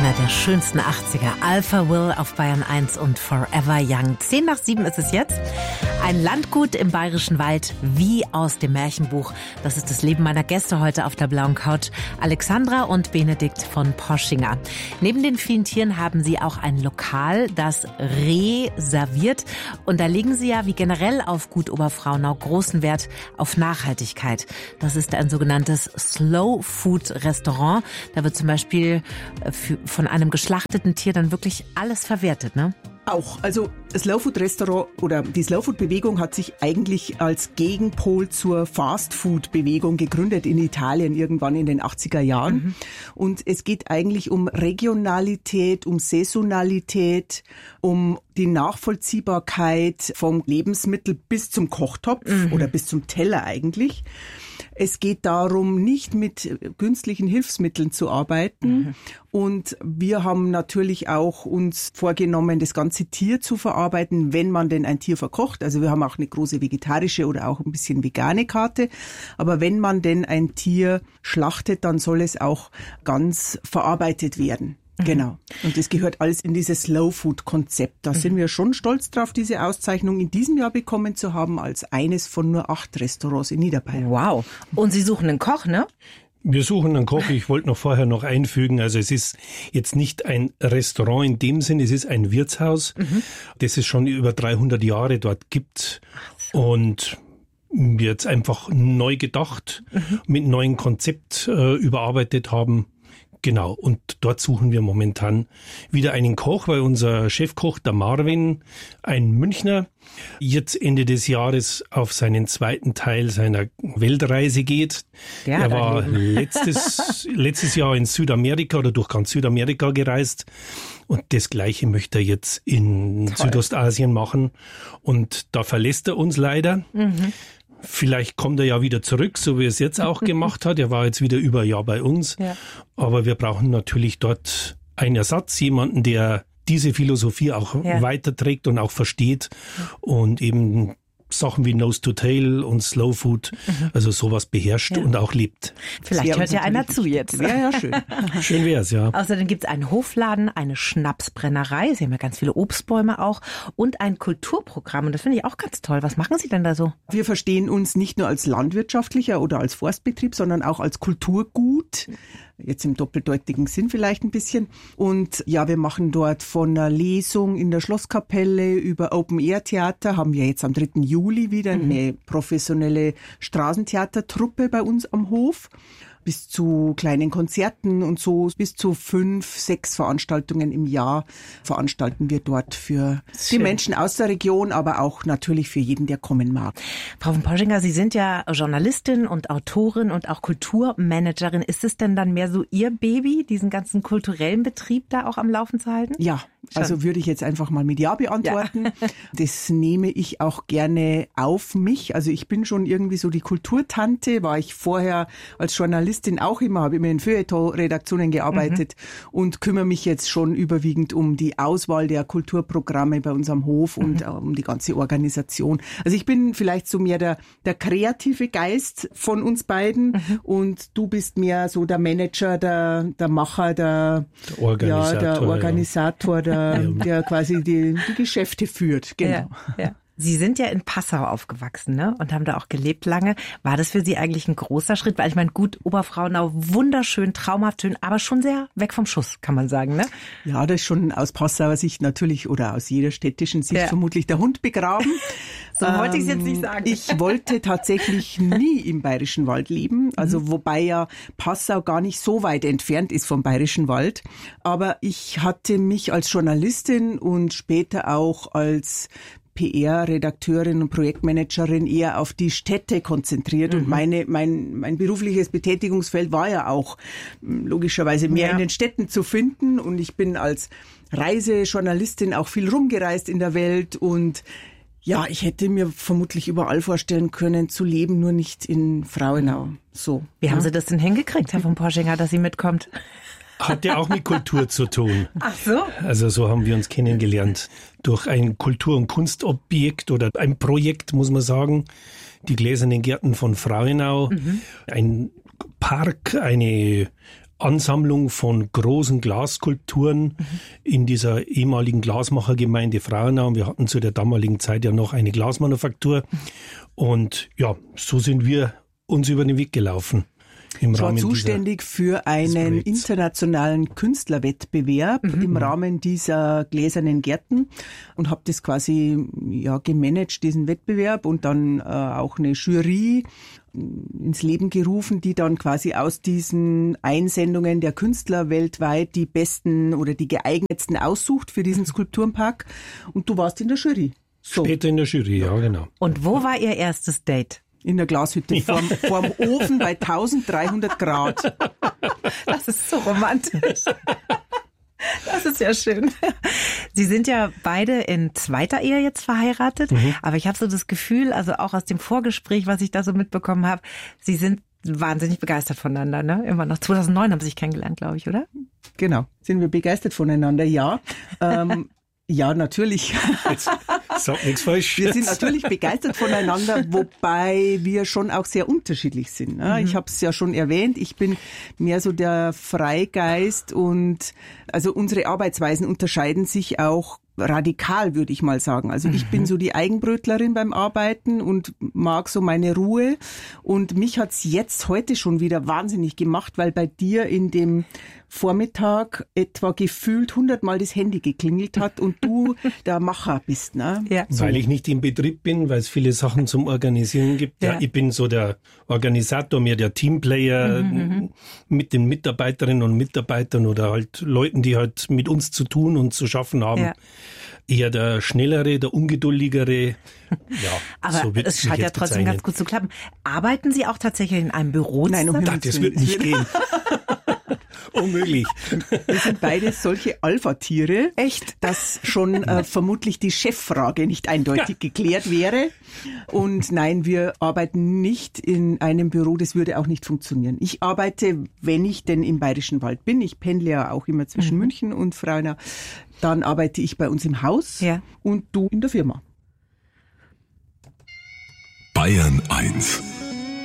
Einer der schönsten 80er. Alpha Will auf Bayern 1 und Forever Young. 6:10 ist es jetzt. Ein Landgut im Bayerischen Wald, wie aus dem Märchenbuch. Das ist das Leben meiner Gäste heute auf der blauen Couch. Alexandra und Benedikt von Poschinger. Neben den vielen Tieren haben sie auch ein Lokal, das reserviert. Und da legen sie ja, wie generell auf Gut Oberfraunau, großen Wert auf Nachhaltigkeit. Das ist ein sogenanntes Slow Food Restaurant. Da wird zum Beispiel von einem geschlachteten Tier dann wirklich alles verwertet, ne? Auch. Also das Slow Food Restaurant oder die Slow Food Bewegung hat sich eigentlich als Gegenpol zur Fast Food Bewegung gegründet in Italien irgendwann in den 80er Jahren. Und es geht eigentlich um Regionalität, um Saisonalität, um die Nachvollziehbarkeit vom Lebensmittel bis zum Kochtopf oder bis zum Teller eigentlich. Es geht darum, nicht mit künstlichen Hilfsmitteln zu arbeiten. Und wir haben natürlich auch uns vorgenommen, das ganze Tier zu verarbeiten, wenn man denn ein Tier verkocht. Also wir haben auch eine große vegetarische oder auch ein bisschen vegane Karte. Aber wenn man denn ein Tier schlachtet, dann soll es auch ganz verarbeitet werden. Genau. Und das gehört alles in dieses Slow-Food-Konzept. Da sind wir schon stolz drauf, diese Auszeichnung in diesem Jahr bekommen zu haben, als eines von nur 8 Restaurants in Niederbayern. Wow. Und Sie suchen einen Koch, ne? Wir suchen einen Koch. Ich wollte vorher noch einfügen, also es ist jetzt nicht ein Restaurant in dem Sinn, es ist ein Wirtshaus, das es schon über 300 Jahre dort gibt und wir jetzt einfach neu gedacht, mit neuem Konzept überarbeitet haben. Genau, und dort suchen wir momentan wieder einen Koch, weil unser Chefkoch, der Marvin, ein Münchner, jetzt Ende des Jahres auf seinen zweiten Teil seiner Weltreise geht. Ja, er war letztes Jahr in Südamerika oder durch ganz Südamerika gereist und das Gleiche möchte er jetzt in Südostasien machen und da verlässt er uns leider. Vielleicht kommt er ja wieder zurück, so wie er es jetzt auch gemacht hat. Er war jetzt wieder über ein Jahr bei uns. Ja. Aber wir brauchen natürlich dort einen Ersatz, jemanden, der diese Philosophie auch weiterträgt und auch versteht und eben Sachen wie Nose to Tail und Slow Food, also sowas beherrscht und auch lebt. Vielleicht hört ja einer zu jetzt. Wäre ja schön. Schön wär's, ja. Außerdem gibt's einen Hofladen, eine Schnapsbrennerei, Sie haben ja ganz viele Obstbäume auch und ein Kulturprogramm und das finde ich auch ganz toll. Was machen Sie denn da so? Wir verstehen uns nicht nur als landwirtschaftlicher oder als Forstbetrieb, sondern auch als Kulturgut. Jetzt im doppeldeutigen Sinn vielleicht ein bisschen. Und ja, wir machen dort von einer Lesung in der Schlosskapelle über Open-Air-Theater, haben wir jetzt am 3. Juli wieder eine professionelle Straßentheatertruppe bei uns am Hof. Bis zu kleinen Konzerten und so bis zu 5, 6 Veranstaltungen im Jahr veranstalten wir dort für die Menschen aus der Region, aber auch natürlich für jeden, der kommen mag. Frau von Poschinger, Sie sind ja Journalistin und Autorin und auch Kulturmanagerin. Ist es denn dann mehr so Ihr Baby, diesen ganzen kulturellen Betrieb da auch am Laufen zu halten? Ja, also würde ich jetzt einfach mal mit Ja beantworten. Ja. Das nehme ich auch gerne auf mich. Also ich bin schon irgendwie so die Kulturtante, war ich vorher als Journalistin auch immer, habe immer in Feuilleton-Redaktionen gearbeitet und kümmere mich jetzt schon überwiegend um die Auswahl der Kulturprogramme bei uns am Hof und um die ganze Organisation. Also ich bin vielleicht so mehr der kreative Geist von uns beiden und du bist mehr so der Manager, der Macher, der Organisator, der quasi die Geschäfte führt. Genau. Ja. Sie sind ja in Passau aufgewachsen, ne? Und haben da auch gelebt lange. War das für Sie eigentlich ein großer Schritt? Weil ich meine, Gut Oberfraunau, wunderschön, traumhaft schön, aber schon sehr weg vom Schuss, kann man sagen, ne? Ja, das ist schon aus Passauer Sicht natürlich oder aus jeder städtischen Sicht vermutlich der Hund begraben. So wollte ich es jetzt nicht sagen. Ich wollte tatsächlich nie im Bayerischen Wald leben, also wobei ja Passau gar nicht so weit entfernt ist vom Bayerischen Wald. Aber ich hatte mich als Journalistin und später auch als PR-Redakteurin und Projektmanagerin eher auf die Städte konzentriert und mein berufliches Betätigungsfeld war ja auch logischerweise mehr in den Städten zu finden und ich bin als Reisejournalistin auch viel rumgereist in der Welt und ja, ich hätte mir vermutlich überall vorstellen können zu leben, nur nicht in Frauenau. So. Wie haben Sie das denn hingekriegt, Herr von Poschinger, dass sie mitkommt? Hat ja auch mit Kultur zu tun. Ach so? Also so haben wir uns kennengelernt. Durch ein Kultur- und Kunstobjekt oder ein Projekt, muss man sagen. Die Gläsernen Gärten von Frauenau. Ein Park, eine Ansammlung von großen Glasskulpturen in dieser ehemaligen Glasmachergemeinde Frauenau. Wir hatten zu der damaligen Zeit ja noch eine Glasmanufaktur. Und ja, so sind wir uns über den Weg gelaufen. Ich war zuständig für einen internationalen Künstlerwettbewerb im Rahmen dieser gläsernen Gärten und habe das quasi gemanagt, diesen Wettbewerb, und dann auch eine Jury ins Leben gerufen, die dann quasi aus diesen Einsendungen der Künstler weltweit die besten oder die geeignetsten aussucht für diesen Skulpturenpark. Und du warst in der Jury. So. Später in der Jury, ja, genau. Und wo war Ihr erstes Date? In der Glashütte, vorm Ofen bei 1300 Grad. Das ist so romantisch. Das ist ja schön. Sie sind ja beide in zweiter Ehe jetzt verheiratet, aber ich habe so das Gefühl, also auch aus dem Vorgespräch, was ich da so mitbekommen habe, Sie sind wahnsinnig begeistert voneinander, ne? Immer noch. 2009 haben Sie sich kennengelernt, glaube ich, oder? Genau, sind wir begeistert voneinander, ja. Ja, natürlich. Jetzt sag nichts falsch. Wir sind natürlich begeistert voneinander, wobei wir schon auch sehr unterschiedlich sind. Ich habe es ja schon erwähnt, ich bin mehr so der Freigeist, und also unsere Arbeitsweisen unterscheiden sich auch radikal, würde ich mal sagen. Also ich bin so die Eigenbrötlerin beim Arbeiten und mag so meine Ruhe. Und mich hat's jetzt heute schon wieder wahnsinnig gemacht, weil bei dir in dem Vormittag etwa gefühlt 100-mal das Handy geklingelt hat und du der Macher bist, ne? Ja. So. Weil ich nicht im Betrieb bin, weil es viele Sachen zum Organisieren gibt. Ja, ich bin so der Organisator, mehr der Teamplayer mit den Mitarbeiterinnen und Mitarbeitern oder halt Leuten, die halt mit uns zu tun und zu schaffen haben. Ja. Eher der Schnellere, der Ungeduldigere. Ja, aber so es scheint ja trotzdem ganz gut zu klappen. Arbeiten Sie auch tatsächlich in einem Büro? Nein, das wird nicht gehen. Unmöglich. Wir sind beide solche Alpha-Tiere. Echt? Dass schon vermutlich die Cheffrage nicht eindeutig geklärt wäre. Und nein, wir arbeiten nicht in einem Büro, das würde auch nicht funktionieren. Ich arbeite, wenn ich denn im Bayerischen Wald bin, ich pendle ja auch immer zwischen München und Frauenau, dann arbeite ich bei uns im Haus und du in der Firma. Bayern 1